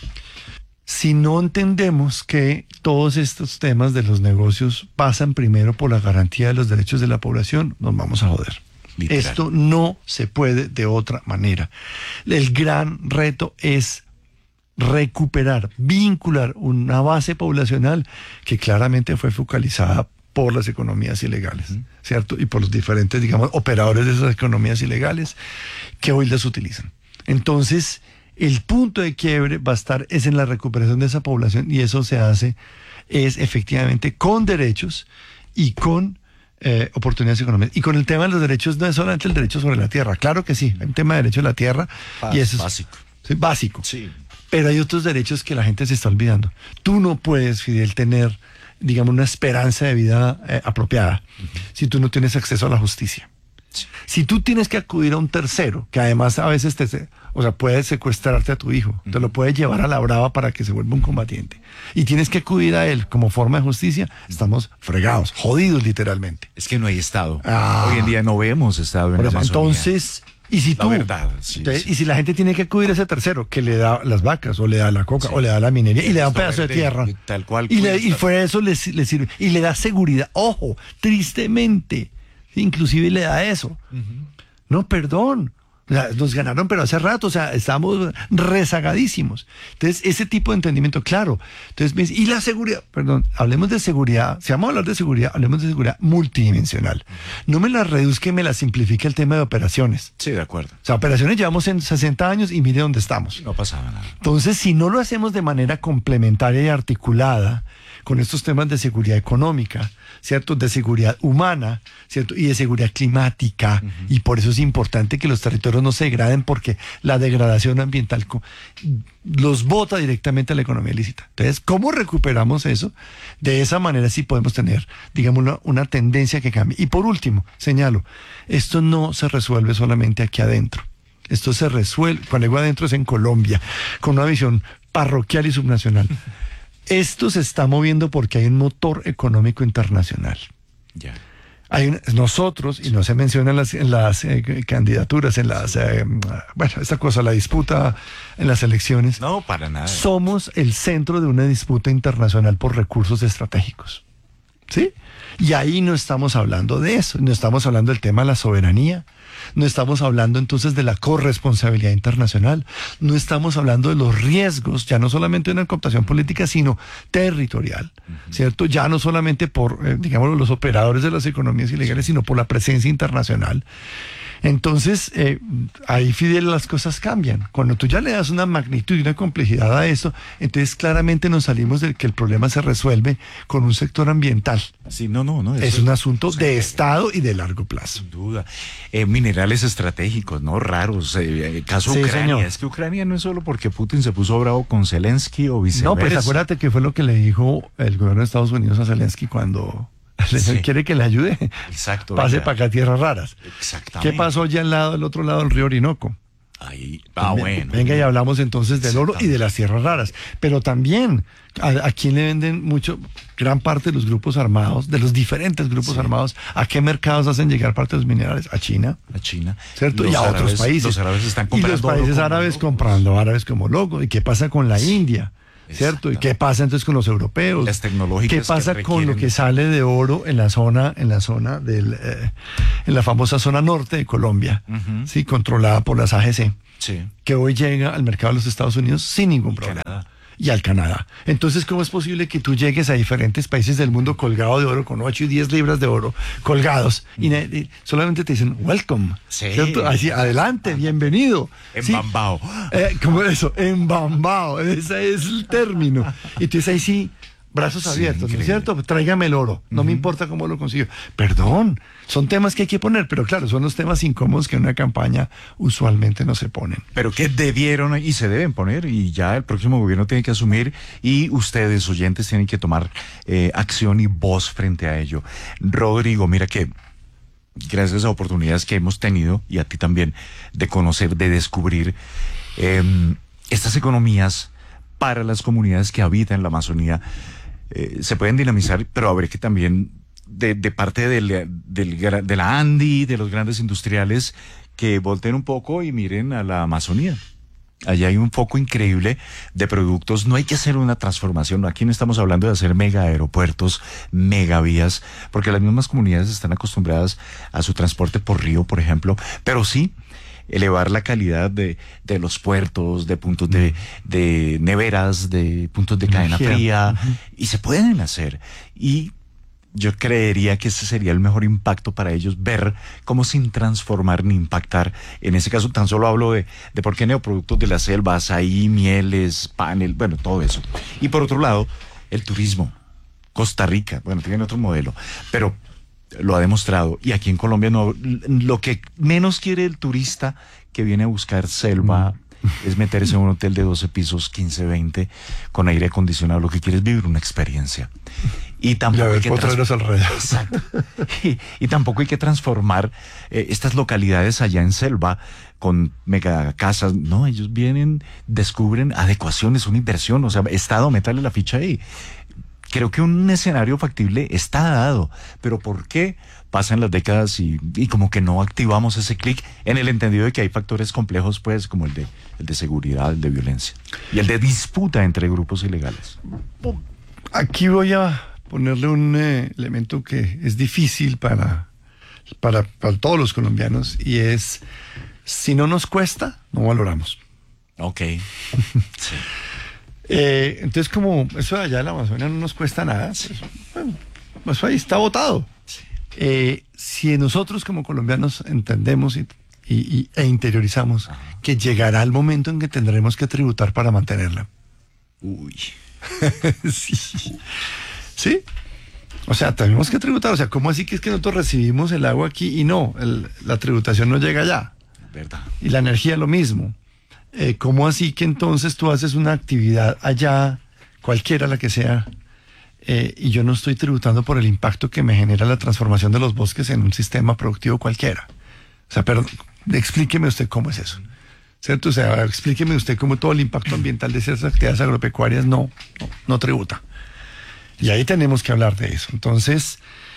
Si no entendemos que todos estos temas de los negocios pasan primero por la garantía de los derechos de la población, nos vamos a joder. Literal. Esto no se puede de otra manera. El gran reto es recuperar, vincular una base poblacional que claramente fue focalizada por las economías ilegales, ¿cierto? Y por los diferentes, digamos, operadores de esas economías ilegales que hoy las utilizan. Entonces, el punto de quiebre va a estar es en la recuperación de esa población, y eso se hace es efectivamente con derechos y con oportunidades económicas. Y con el tema de los derechos no es solamente el derecho sobre la tierra, claro que sí, hay un tema de derecho a la tierra y eso es básico. Sí, básico. Sí. Pero hay otros derechos que la gente se está olvidando. Tú no puedes, Fidel, tener, digamos, una esperanza de vida apropiada si tú no tienes acceso a la justicia. Sí. Si tú tienes que acudir a un tercero, que además a veces puede secuestrarte a tu hijo, te lo puede llevar a la brava para que se vuelva un combatiente, y tienes que acudir a él como forma de justicia, estamos fregados, jodidos literalmente. Es que no hay Estado. Hoy en día no vemos Estado en la Amazonia. Entonces, y si tú, y si la gente tiene que acudir a ese tercero que le da las vacas, o le da la coca, o le da la minería, y le da un pedazo de tierra, tal cual, y fuera de eso le sirve, y le da seguridad, ojo, tristemente, inclusive le da eso. No, perdón, o sea, nos ganaron pero hace rato, o sea, estamos rezagadísimos. Entonces, ese tipo de entendimiento, claro. Entonces, y la seguridad, perdón, hablemos de seguridad, si vamos a hablar de seguridad, hablemos de seguridad multidimensional. No me la reduzca y me la simplifique el tema de operaciones. Sí, de acuerdo. O sea, operaciones llevamos en 60 años y mire dónde estamos. No pasaba nada. Entonces, si no lo hacemos de manera complementaria y articulada con estos temas de seguridad económica, ¿cierto?, de seguridad humana, ¿cierto?, y de seguridad climática, y por eso es importante que los territorios no se degraden, porque la degradación ambiental los bota directamente a la economía ilícita. Entonces, ¿cómo recuperamos eso? De esa manera sí podemos tener, digamos, una tendencia que cambie. Y por último, señalo, esto no se resuelve solamente aquí adentro. Esto se resuelve, cuando digo adentro es en Colombia, con una visión parroquial y subnacional. Esto se está moviendo porque hay un motor económico internacional. Ya. Nosotros, y no se menciona en las candidaturas, en las, esta cosa, la disputa en las elecciones. No, para nada. Somos el centro de una disputa internacional por recursos estratégicos. ¿Sí? Y ahí no estamos hablando de eso, no estamos hablando del tema de la soberanía, no estamos hablando entonces de la corresponsabilidad internacional, no estamos hablando de los riesgos, ya no solamente de una cooptación política, sino territorial, ¿cierto? Ya no solamente por, digamos, los operadores de las economías ilegales, sino por la presencia internacional. Entonces, ahí, Fidel, las cosas cambian. Cuando tú ya le das una magnitud y una complejidad a esto, entonces claramente nos salimos de que el problema se resuelve con un sector ambiental. Sí, no. Es un asunto de Estado y de largo plazo. Sin duda. Minerales estratégicos, ¿no? Raros. Caso Sí, Ucrania. señor. Es que Ucrania no es solo porque Putin se puso bravo con Zelensky o viceversa. No, pues acuérdate que fue lo que le dijo el gobierno de Estados Unidos a Zelensky cuando quiere que le ayude. Exacto. Pase venga. para acá tierras raras. Exactamente. ¿Qué pasó allá al otro lado del río Orinoco? Ahí. Bueno. Venga, y hablamos entonces del oro y de las tierras raras. Pero también, ¿a quién le venden mucho? Gran parte de los grupos armados, de los diferentes grupos armados, ¿a qué mercados hacen llegar parte de los minerales? A China. A China. ¿Cierto? Los y a árabes, otros países. Los árabes están y comprando los países oro árabes como comprando árabes como locos. ¿Y qué pasa con la India? ¿Cierto? ¿Y qué pasa entonces con los europeos? Las tecnológicas. ¿Qué pasa que con lo que sale de oro en la zona del, en la famosa zona norte de Colombia, sí, controlada por las AGC, sí, que hoy llega al mercado de los Estados Unidos sin ningún problema? Canadá. Y al Canadá. Entonces, ¿cómo es posible que tú llegues a diferentes países del mundo colgado de oro, con 8 y 10 libras de oro colgados, y solamente te dicen, welcome, Sí. ¿cierto? Así, adelante, bienvenido. Sí. Embambao. ¿Cómo eso? Embambao, ese es el término. Y entonces ahí sí, brazos abiertos, ¿no es cierto? Tráigame el oro, no me importa cómo lo consigo. Perdón, son temas que hay que poner, pero claro, son los temas incómodos que en una campaña usualmente no se ponen. Pero que debieron y se deben poner, y ya el próximo gobierno tiene que asumir, y ustedes, oyentes, tienen que tomar acción y voz frente a ello. Rodrigo, mira que gracias a oportunidades que hemos tenido, y a ti también, de conocer, de descubrir estas economías para las comunidades que habitan la Amazonía, se pueden dinamizar, pero habría que también, de parte de la ANDI, de los grandes industriales, que volteen un poco y miren a la Amazonía. Allá hay un foco increíble de productos. No hay que hacer una transformación. Aquí no estamos hablando de hacer mega aeropuertos, mega vías, porque las mismas comunidades están acostumbradas a su transporte por río, por ejemplo, pero sí elevar la calidad de los puertos, de puntos de neveras, de puntos de cadena fría, y se pueden hacer. Y yo creería que ese sería el mejor impacto para ellos, ver cómo sin transformar ni impactar. En ese caso tan solo hablo de por qué neoproductos de la selva, azaí, mieles, panel, bueno, todo eso. Y por otro lado, el turismo. Costa Rica, bueno, tiene otro modelo, pero lo ha demostrado. Y aquí en Colombia no, lo que menos quiere el turista que viene a buscar selva es meterse en un hotel de 12 pisos, 15, 20, con aire acondicionado. Lo que quiere es vivir una experiencia. Y tampoco hay que Exacto. Y tampoco hay que transformar estas localidades allá en selva con mega casas. No, ellos vienen, descubren adecuaciones, una inversión. O sea, Estado, métale la ficha ahí. Creo que un escenario factible está dado, pero ¿por qué pasan las décadas y como que no activamos ese clic, en el entendido de que hay factores complejos, pues, como el de seguridad, el de violencia y el de disputa entre grupos ilegales? Aquí voy a ponerle un elemento que es difícil para todos los colombianos, y es, si no nos cuesta, no valoramos. Ok. Sí. Entonces, como eso de allá de la Amazonia no nos cuesta nada, pues, bueno, eso ahí está votado. Si nosotros como colombianos entendemos e interiorizamos que llegará el momento en que tendremos que tributar para mantenerla. Uy. Sí. ¿Sí? O sea, tenemos que tributar. O sea, ¿cómo así que es que nosotros recibimos el agua aquí y no? La tributación no llega allá. ¿Verdad? Y la energía lo mismo. ¿Cómo así que entonces tú haces una actividad allá, cualquiera la que sea, y yo no estoy tributando por el impacto que me genera la transformación de los bosques en un sistema productivo cualquiera? O sea, perdón, explíqueme usted cómo es eso, ¿cierto? O sea, explíqueme usted cómo todo el impacto ambiental de ciertas actividades agropecuarias no tributa. Y ahí tenemos que hablar de eso. Entonces,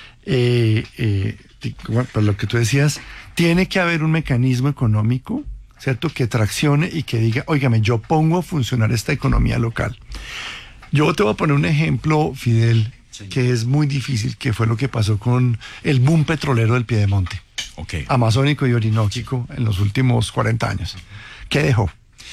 por lo que tú decías, tiene que haber un mecanismo económico, ¿cierto?, que traccione y que diga, óigame, yo pongo a funcionar esta economía local. Yo te voy a poner un ejemplo, Fidel, que es muy difícil, que fue lo que pasó con el boom petrolero del Piedemonte, amazónico y orinóquico en los últimos 40 años. ¿Qué dejó?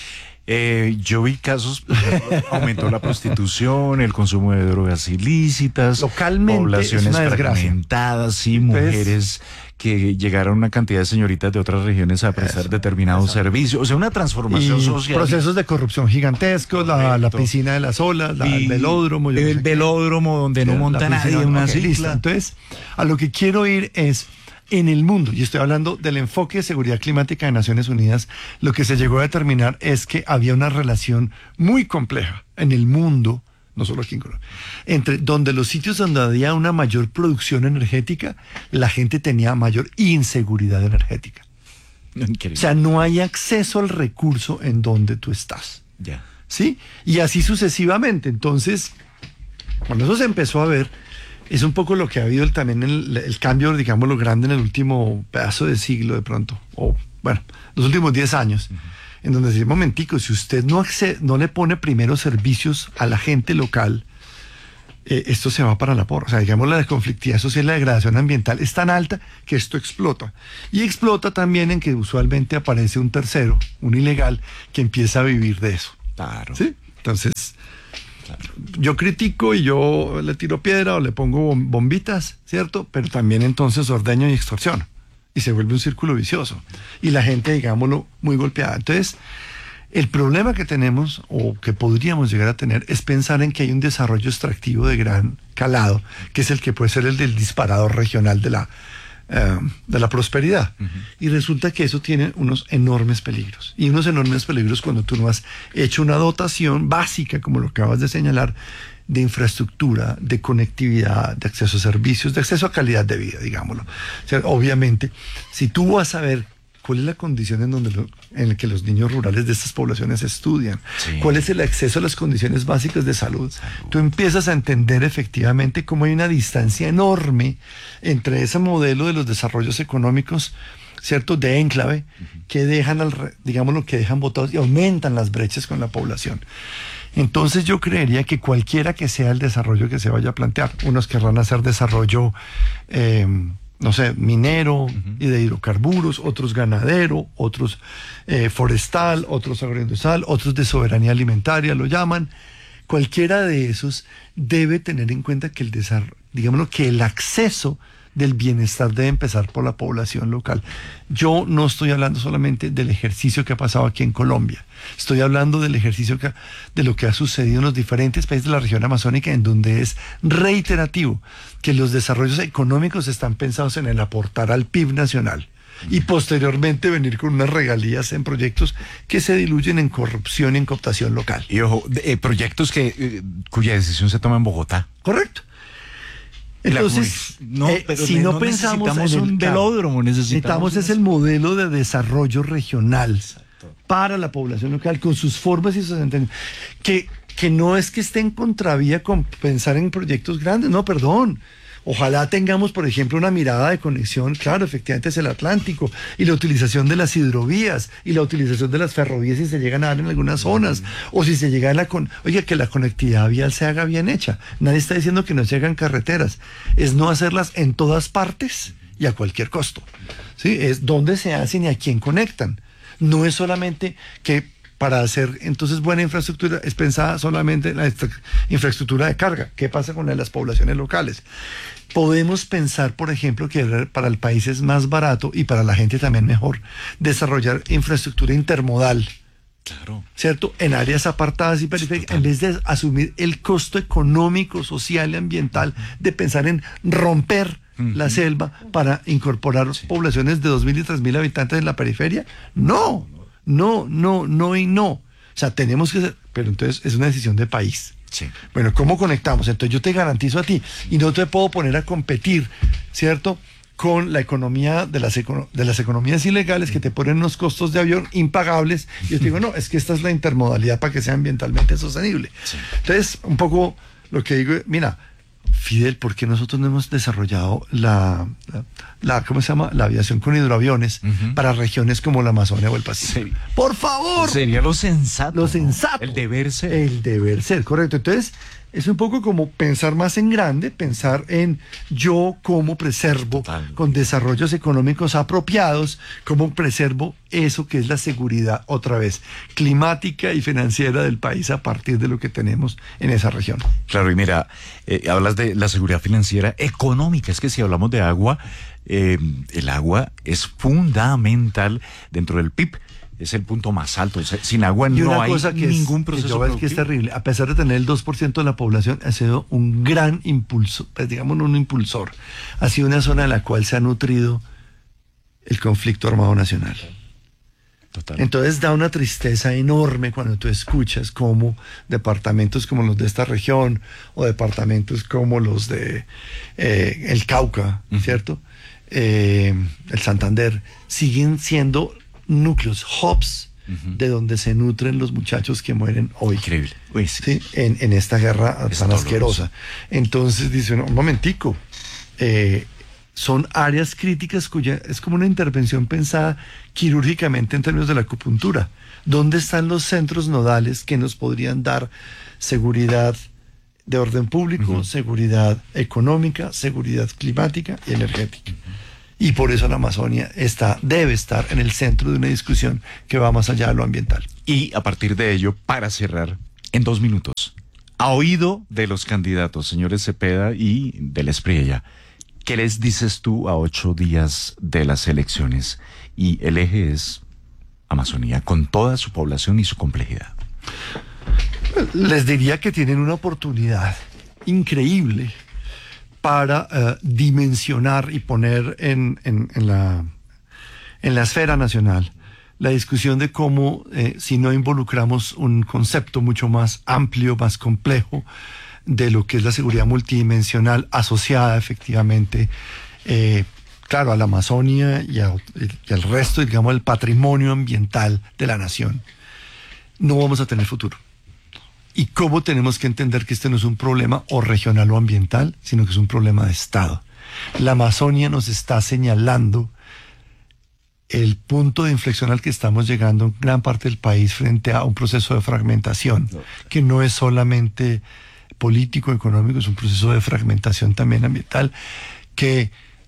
Yo vi casos, aumentó la prostitución, el consumo de drogas ilícitas, localmente poblaciones fragmentadas, sí, mujeres que llegaron una cantidad de señoritas de otras regiones a prestar determinados servicios, o sea, una transformación social. Procesos de corrupción gigantescos, la piscina de las olas, el velódromo. El velódromo donde no monta nadie en una cicla. Entonces, a lo que quiero ir es, en el mundo, y estoy hablando del enfoque de seguridad climática de Naciones Unidas, lo que se llegó a determinar es que había una relación muy compleja en el mundo, no solo aquí en Colombia, entre donde los sitios donde había una mayor producción energética, la gente tenía mayor inseguridad energética. Increíble. O sea, no hay acceso al recurso en donde tú estás. Ya. ¿Sí? Y así sucesivamente. Entonces, cuando eso se empezó a ver, es un poco lo que ha habido también el cambio, digámoslo, grande en el último pedazo de siglo de pronto, o bueno, los últimos 10 años, en donde dice, momentico, si usted no le pone primero servicios a la gente local, esto se va para la porra. O sea, digamos, la conflictividad social y la degradación ambiental es tan alta que esto explota. Y explota también en que usualmente aparece un tercero, un ilegal, que empieza a vivir de eso. Claro. ¿Sí? Entonces, yo critico y yo le tiro piedra o le pongo bombitas, ¿cierto? Pero también entonces ordeño y extorsiono. Y se vuelve un círculo vicioso. Y la gente, digámoslo, muy golpeada. Entonces, el problema que tenemos, o que podríamos llegar a tener, es pensar en que hay un desarrollo extractivo de gran calado, que es el que puede ser el del disparador regional de la prosperidad. Y resulta que eso tiene unos enormes peligros. Y unos enormes peligros cuando tú no has hecho una dotación básica, como lo acabas de señalar, de infraestructura, de conectividad, de acceso a servicios, de acceso a calidad de vida, digámoslo. O sea, obviamente, si tú vas a ver cuál es la condición en la que los niños rurales de estas poblaciones estudian, cuál es el acceso a las condiciones básicas de salud, tú empiezas a entender efectivamente cómo hay una distancia enorme entre ese modelo de los desarrollos económicos, ¿cierto?, de enclave, que dejan, que dejan botados y aumentan las brechas con la población. Entonces yo creería que cualquiera que sea el desarrollo que se vaya a plantear, unos querrán hacer desarrollo no sé, minero y de hidrocarburos, otros ganadero, otros forestal, otros agroindustrial, otros de soberanía alimentaria, lo llaman. Cualquiera de esos debe tener en cuenta que que el acceso del bienestar debe empezar por la población local. Yo no estoy hablando solamente del ejercicio que ha pasado aquí en Colombia, estoy hablando del ejercicio de lo que ha sucedido en los diferentes países de la región amazónica, en donde es reiterativo que los desarrollos económicos están pensados en el aportar al PIB nacional y posteriormente venir con unas regalías en proyectos que se diluyen en corrupción y en cooptación local. Y ojo, proyectos cuya decisión se toma en Bogotá. Correcto. Entonces, si no pensamos en un velódromo, necesitamos es el modelo de desarrollo regional para la población local, con sus formas y sus entendimientos, que no es que esté en contravía con pensar en proyectos grandes, no, perdón. Ojalá tengamos, por ejemplo, una mirada de conexión, claro, efectivamente es el Atlántico, y la utilización de las hidrovías, y la utilización de las ferrovías si se llegan a dar en algunas zonas, o si se llega a que la conectividad vial se haga bien hecha. Nadie está diciendo que no se hagan carreteras, es no hacerlas en todas partes y a cualquier costo. ¿Sí? Es dónde se hacen y a quién conectan. No es solamente que para hacer entonces buena infraestructura es pensada solamente en la infraestructura de carga. ¿Qué pasa con las poblaciones locales? Podemos pensar, por ejemplo, que para el país es más barato y para la gente también mejor desarrollar infraestructura intermodal. Claro. ¿Cierto? En áreas apartadas y periféricas, en vez de asumir el costo económico, social y ambiental de pensar en romper la selva para incorporar poblaciones de 2.000 y 3.000 habitantes en la periferia. No. O sea, tenemos que hacer, pero entonces es una decisión de país. Sí. Bueno, ¿cómo conectamos? Entonces yo te garantizo a ti y no te puedo poner a competir, ¿cierto?, con la economía de las economías ilegales que te ponen unos costos de avión impagables. Y yo te digo, no, es que esta es la intermodalidad para que sea ambientalmente sostenible. Sí. Entonces, un poco lo que digo, mira, Fidel, ¿por qué nosotros no hemos desarrollado ¿cómo se llama? La aviación con hidroaviones para regiones como la Amazonia o el Pacífico? Sí. Por favor. Sería lo sensato. Lo sensato. El deber ser. El deber ser, correcto. Entonces, es un poco como pensar más en grande, pensar en yo cómo preservo con desarrollos económicos apropiados, cómo preservo eso que es la seguridad, otra vez, climática y financiera del país a partir de lo que tenemos en esa región. Claro, y mira, hablas de la seguridad financiera económica, es que si hablamos de agua, el agua es fundamental dentro del PIB. Es el punto más alto. O sea, sin agua no hay ningún proceso productivo. Que es terrible. A pesar de tener el 2% de la población, ha sido un gran impulso, pues digamos un impulsor. Ha sido una zona en la cual se ha nutrido el conflicto armado nacional. Total. Entonces da una tristeza enorme cuando tú escuchas cómo departamentos como los de esta región o departamentos como los de el Cauca, ¿cierto? El Santander, siguen siendo núcleos, hubs, de donde se nutren los muchachos que mueren hoy. Increíble. Uy, sí. En esta guerra tan asquerosa. Entonces dicen, un momentico, son áreas críticas cuya es como una intervención pensada quirúrgicamente en términos de la acupuntura. ¿Dónde están los centros nodales que nos podrían dar seguridad de orden público, seguridad económica, seguridad climática y energética? Y por eso la Amazonia debe estar en el centro de una discusión que va más allá de lo ambiental. Y a partir de ello, para cerrar, en 2 minutos, a oído de los candidatos, señores Cepeda y del Espriella, ¿qué les dices tú a 8 días de las elecciones? Y el eje es Amazonía, con toda su población y su complejidad. Les diría que tienen una oportunidad increíble para dimensionar y poner en la esfera nacional la discusión de cómo, si no involucramos un concepto mucho más amplio, más complejo, de lo que es la seguridad multidimensional asociada efectivamente, claro, a la Amazonia y al resto, digamos, del patrimonio ambiental de la nación, no vamos a tener futuro. Y cómo tenemos que entender que este no es un problema o regional o ambiental, sino que es un problema de Estado. La Amazonia nos está señalando el punto de inflexión al que estamos llegando en gran parte del país frente a un proceso de fragmentación, que no es solamente político, económico, es un proceso de fragmentación también ambiental, que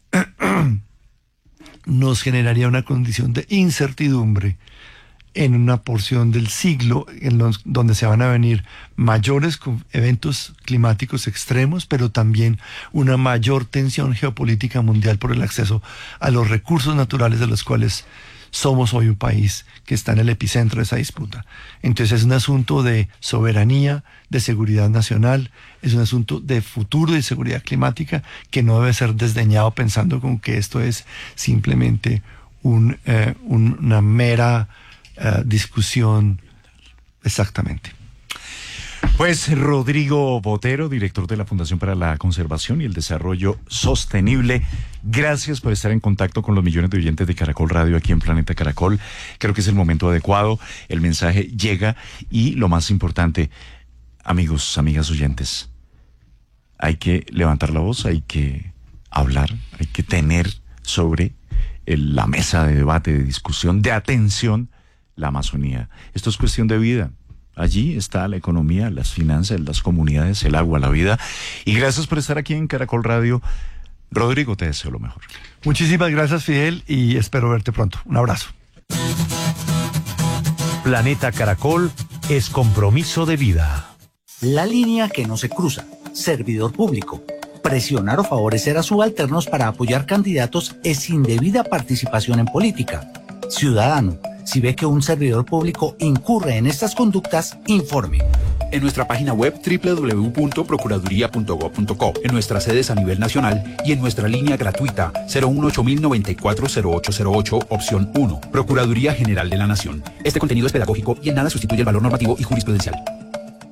nos generaría una condición de incertidumbre en una porción del siglo donde se van a venir mayores eventos climáticos extremos, pero también una mayor tensión geopolítica mundial por el acceso a los recursos naturales de los cuales somos hoy un país que está en el epicentro de esa disputa. Entonces es un asunto de soberanía, de seguridad nacional, es un asunto de futuro y de seguridad climática que no debe ser desdeñado pensando con que esto es simplemente una mera discusión. Exactamente. Pues Rodrigo Botero, director de la Fundación para la Conservación y el Desarrollo Sostenible, gracias por estar en contacto con los millones de oyentes de Caracol Radio aquí en Planeta Caracol. Creo que es el momento adecuado, el mensaje llega y lo más importante, amigos, amigas oyentes, hay que levantar la voz, hay que hablar, hay que tener sobre la mesa de debate, de discusión, de atención, la Amazonía. Esto es cuestión de vida. Allí está la economía, las finanzas, las comunidades, el agua, la vida. Y gracias por estar aquí en Caracol Radio. Rodrigo, te deseo lo mejor. Muchísimas gracias, Fidel, y espero verte pronto. Un abrazo. Planeta Caracol es compromiso de vida. La línea que no se cruza. Servidor público. Presionar o favorecer a subalternos para apoyar candidatos es indebida participación en política. Ciudadano, si ve que un servidor público incurre en estas conductas, informe. En nuestra página web www.procuraduría.gov.co, en nuestras sedes a nivel nacional y en nuestra línea gratuita 018-094-0808, opción 1. Procuraduría General de la Nación. Este contenido es pedagógico y en nada sustituye el valor normativo y jurisprudencial.